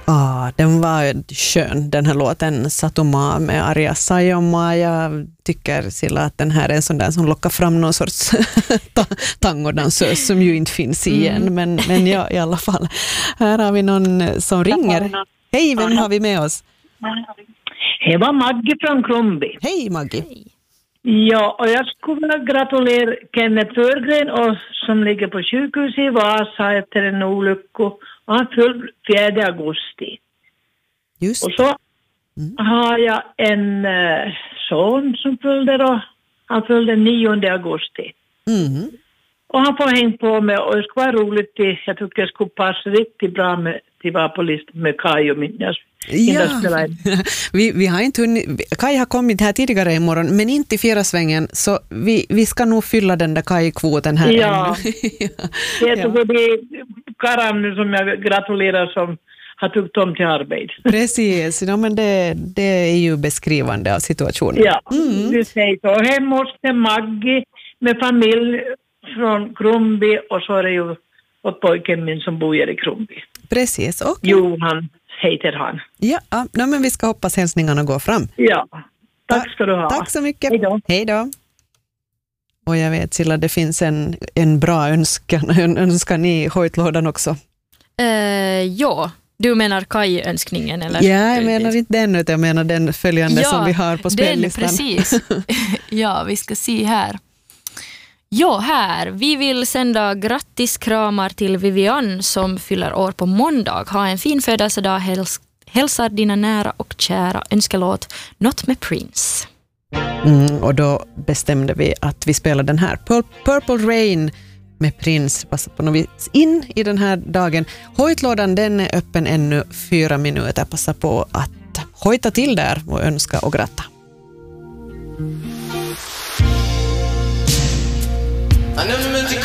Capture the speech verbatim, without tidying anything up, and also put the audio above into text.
Ah, den var skön, den här låten Satuma med Arja Saijonmaa. Jag tycker Silla att den här är en sån där som lockar fram någon sorts tangodansös som ju inte finns igen. Mm. Men, men ja, i alla fall. Här har vi någon som ringer. Hej, vem har vi med oss? Det var Maggie från Krumby. Hej Maggie. Ja, och jag skulle vilja gratulera Kenneth Förgren och, som ligger på sjukhus i Vasa efter en olycka. Och han föll fjärde augusti. Just. Och så mm. har jag en äh, son som följde då. Han följde nionde augusti. Mm. Och han får hänga på med, och det skulle vara roligt till, jag tycker det skulle passa riktigt bra med, till vara på list med Kaj och min. Ja, vi, vi har inte hunnit, Kaj har kommit här tidigare i morgon, men inte i Fjärasvängen, så vi, vi ska nog fylla den där Kaj-kvoten här. Ja, ja. Jag tror ja. Det är Karan nu som jag gratulerar som har tagit om till arbete. Precis, ja, men det, det är ju beskrivande av situationen. Ja, mm. Du säger så. Hemma hos Maggie med familj från Krumby, och så är det ju åt pojken min som bor i Krumby. Precis, och Johan heter han. Ja, ja, men vi ska hoppas hälsningarna går fram. Ja, tack ska du ha. Tack så mycket. Hej då. Hej då. Och jag vet, Silla, det finns en, en bra önskan, en önskan i hojtlådan också. Uh, ja, du menar Kaj-önskningen? Eller? Ja, jag menar inte den, utan jag menar den följande ja, som vi har på spellistan. Den, precis. Ja, vi ska se här. Ja, här. Vi vill sända grattiskramar till Vivian som fyller år på måndag. Ha en fin födelsedag. Häls- hälsar dina nära och kära. Önskelåt Not med Prince. Mm, och då bestämde vi att vi spelar den här. Pur- Purple Rain med Prince. Passa på något vis in i den här dagen. Hojtlådan, den är öppen ännu fyra minuter. Passa på att hojta till där och önska och gratta. I never meant to